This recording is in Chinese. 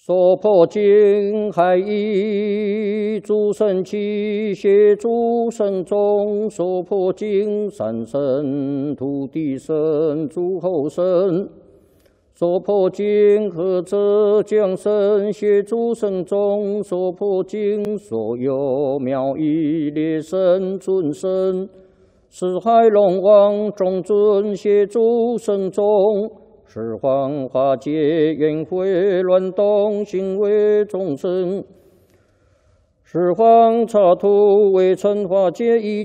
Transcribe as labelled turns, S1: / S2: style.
S1: 说破经海义，诸神奇协诸神众，说破经三神土地神诸后神，说破经何者降神协诸神众，说破经所有妙义列神尊神，四海龙王众尊协诸神众。十方化解缘会乱动行为众生，十方刹土为尘化解一